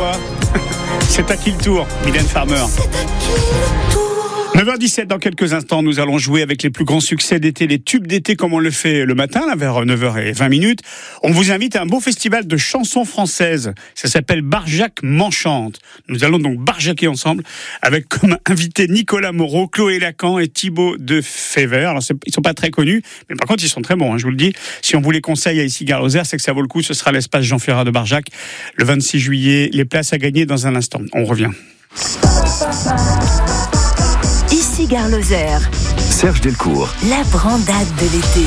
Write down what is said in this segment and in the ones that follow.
doigts. C'est à qui le tour, Mylène Farmer. 9h17, dans quelques instants, nous allons jouer avec les plus grands succès d'été, les tubes d'été comme on le fait le matin, là, vers 9h20. On vous invite à un beau festival de chansons françaises. Ça s'appelle Barjac m'enchante. Nous allons donc barjaquer ensemble avec comme invité Nicolas Moreau, Chloé Lacan et Thibaut de Févert. Alors, ils sont pas très connus, mais par contre, ils sont très bons, hein, je vous le dis. Si on vous les conseille à Issy-Gare-Lozère, c'est que ça vaut le coup. Ce sera l'espace Jean Ferrat de Barjac, le 26 juillet. Les places à gagner dans un instant. On revient. Issy-Gare-Lozère. Serge Delcourt. La brandade de l'été.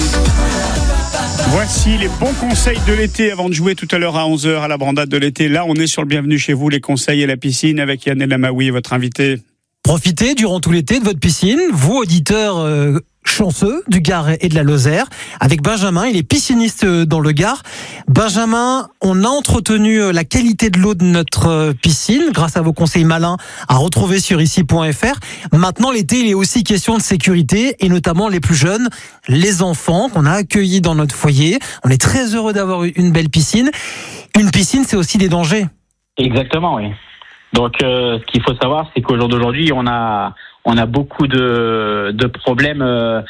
Voici les bons conseils de l'été avant de jouer tout à l'heure à 11h à la brandade de l'été. Là, on est sur le Bienvenue chez vous, les conseils et la piscine avec Yann Elamaoui, votre invité. Profitez durant tout l'été de votre piscine, vous auditeurs chanceux du Gard et de la Lozère, avec Benjamin, il est pisciniste dans le Gard. Benjamin, on a entretenu la qualité de l'eau de notre piscine grâce à vos conseils malins à retrouver sur issy.fr. Maintenant, l'été, il est aussi question de sécurité et notamment les plus jeunes, les enfants qu'on a accueillis dans notre foyer. On est très heureux d'avoir une belle piscine. Une piscine, c'est aussi des dangers. Exactement, oui. Donc, ce qu'il faut savoir, c'est qu'au jour d'aujourd'hui, on a beaucoup de problèmes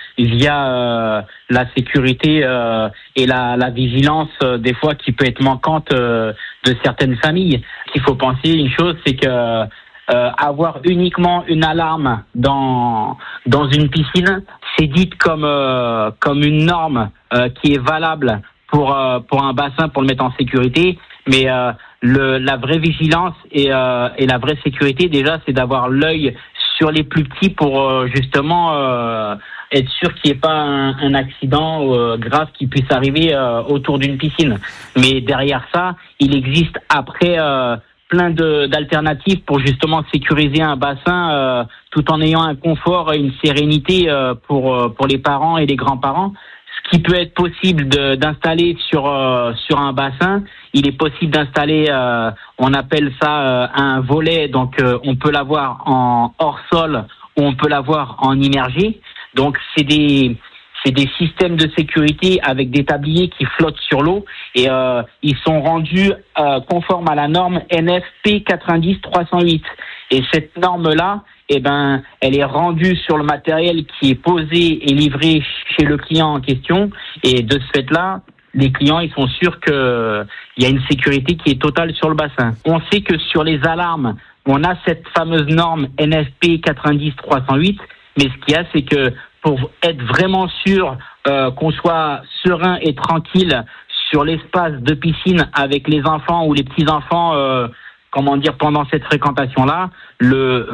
via la sécurité et la vigilance des fois qui peut être manquante de certaines familles. Ce qu'il faut penser, une chose, c'est que avoir uniquement une alarme dans une piscine, c'est dit comme une norme qui est valable pour un bassin pour le mettre en sécurité, mais la vraie vigilance et la vraie sécurité déjà, c'est d'avoir l'œil sur les plus petits pour justement être sûr qu'il n'y ait pas un accident grave qui puisse arriver autour d'une piscine. Mais derrière ça, il existe après plein d'alternatives pour justement sécuriser un bassin tout en ayant un confort et une sérénité pour les parents et les grands-parents. Ce qui peut être possible d'installer sur un bassin, il est possible d'installer, on appelle ça un volet, donc on peut l'avoir en hors sol ou on peut l'avoir en immergé. Donc c'est des systèmes de sécurité avec des tabliers qui flottent sur l'eau et ils sont rendus conformes à la norme NFP 90-308. Et cette norme-là, elle est rendue sur le matériel qui est posé et livré chez le client en question. Et de ce fait-là, les clients, ils sont sûrs qu'il y a une sécurité qui est totale sur le bassin. On sait que sur les alarmes, on a cette fameuse norme NFP 90-308. Mais ce qu'il y a, c'est que pour être vraiment sûr qu'on soit serein et tranquille sur l'espace de piscine avec les enfants ou les petits-enfants, pendant cette fréquentation-là, le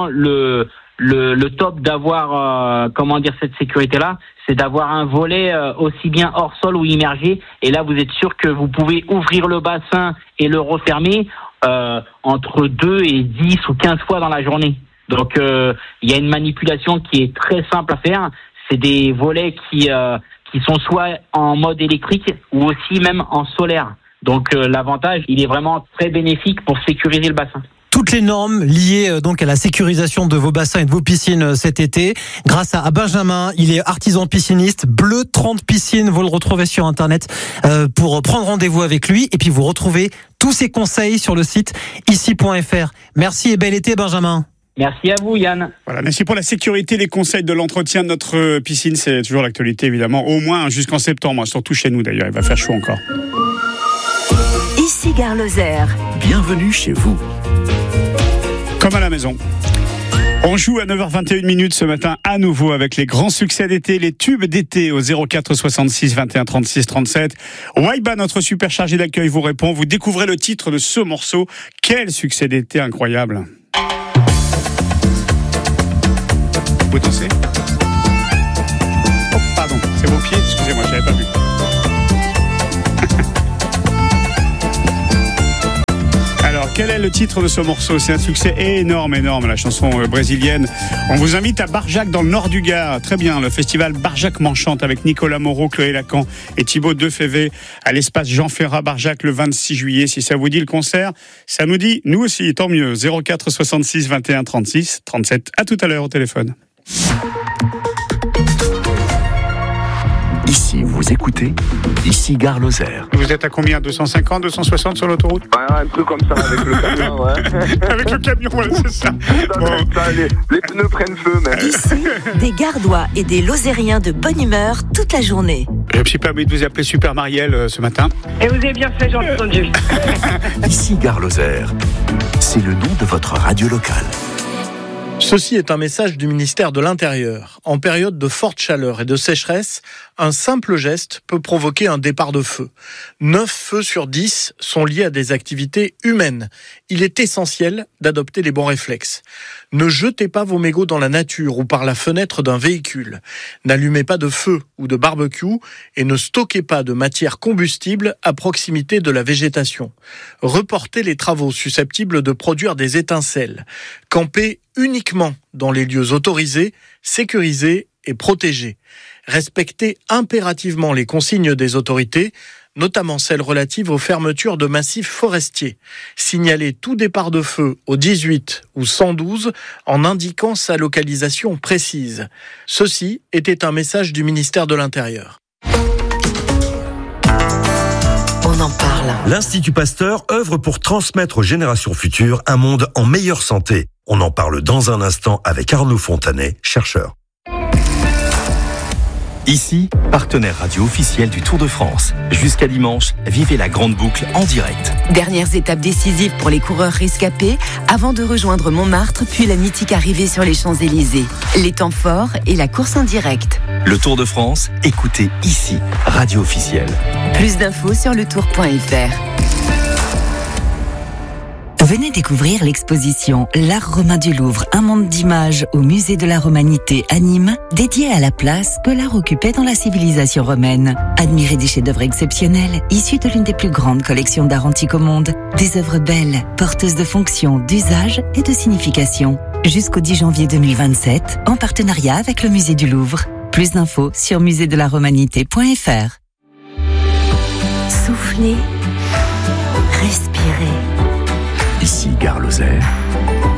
top d'avoir, cette sécurité-là, c'est d'avoir un volet aussi bien hors sol ou immergé. Et là, vous êtes sûr que vous pouvez ouvrir le bassin et le refermer entre 2 et 10 ou 15 fois dans la journée. Donc, il y a une manipulation qui est très simple à faire. C'est des volets qui sont soit en mode électrique ou aussi même en solaire. Donc, l'avantage, il est vraiment très bénéfique pour sécuriser le bassin. Toutes les normes liées donc à la sécurisation de vos bassins et de vos piscines cet été, grâce à Benjamin, il est artisan pisciniste, Bleu 30 piscines, vous le retrouvez sur internet pour prendre rendez-vous avec lui et puis vous retrouvez tous ses conseils sur le site issy.fr. Merci et bel été Benjamin. Merci à vous Yann. Voilà, merci pour la sécurité, les conseils de l'entretien de notre piscine, c'est toujours l'actualité évidemment, au moins jusqu'en septembre, surtout chez nous d'ailleurs, il va faire chaud encore. Issy-Gare-Lozère. Bienvenue chez vous. Comme à la maison. On joue à 9h21 ce matin à nouveau avec les grands succès d'été, les tubes d'été au 04 66 21 36 37. Waiba, notre super chargé d'accueil, vous répond. Vous découvrez le titre de ce morceau. Quel succès d'été incroyable. Vous dansez ? Oh, pardon, c'est vos pieds, excusez-moi, je n'avais pas vu. Alors, quel est le titre de ce morceau ? C'est un succès énorme, la chanson brésilienne. On vous invite à Barjac, dans le nord du Gard. Très bien, le festival Barjac m'enchante avec Nicolas Moreau, Chloé Lacan et Thibaut de Févert à l'espace Jean Ferrat Barjac le 26 juillet. Si ça vous dit le concert, ça nous dit, nous aussi, tant mieux. 04 66 21 36 37. À tout à l'heure au téléphone. Ici, vous Vous écoutez ici Gare Lozère. Vous êtes à combien? 250, 260 sur l'autoroute? Un truc comme ça avec le camion, ouais. Avec le camion, voilà, c'est ça. Bon. Ça, les pneus prennent feu, même. Ici, des Gardois et des Lozériens de bonne humeur toute la journée. Je me suis permis de vous appeler Super Marielle ce matin. Et vous avez bien fait, j'ai entendu. Ici Gare Lozère. C'est le nom de votre radio locale. Ceci est un message du ministère de l'Intérieur. En période de forte chaleur et de sécheresse, un simple geste peut provoquer un départ de feu. 9 feux sur 10 sont liés à des activités humaines. Il est essentiel d'adopter les bons réflexes. Ne jetez pas vos mégots dans la nature ou par la fenêtre d'un véhicule. N'allumez pas de feu ou de barbecue et ne stockez pas de matière combustible à proximité de la végétation. Reportez les travaux susceptibles de produire des étincelles. Campez uniquement dans les lieux autorisés, sécurisés et protégés. Respectez impérativement les consignes des autorités, notamment celles relatives aux fermetures de massifs forestiers. Signalez tout départ de feu au 18 ou 112 en indiquant sa localisation précise. Ceci était un message du ministère de l'Intérieur. On en parle. L'Institut Pasteur œuvre pour transmettre aux générations futures un monde en meilleure santé. On en parle dans un instant avec Arnaud Fontanet, chercheur. Ici, partenaire radio officiel du Tour de France. Jusqu'à dimanche, vivez la grande boucle en direct. Dernières étapes décisives pour les coureurs rescapés avant de rejoindre Montmartre puis la mythique arrivée sur les Champs-Élysées. Les temps forts et la course en direct. Le Tour de France, écoutez ici, radio officielle. Plus d'infos sur letour.fr. Venez découvrir l'exposition L'Art romain du Louvre, un monde d'images au musée de la Romanité à Nîmes, dédié à la place que l'art occupait dans la civilisation romaine. Admirez des chefs-d'œuvre exceptionnels, issus de l'une des plus grandes collections d'art antique au monde. Des œuvres belles, porteuses de fonctions, d'usage et de signification. Jusqu'au 10 janvier 2027, en partenariat avec le musée du Louvre. Plus d'infos sur muséedelaromanité.fr. Soufflez, respirez. Ici Gare Lozère.